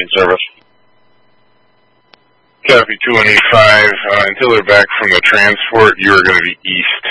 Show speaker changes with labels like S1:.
S1: in service.
S2: Copy 2185. Until they're back from the transport, you are going to be east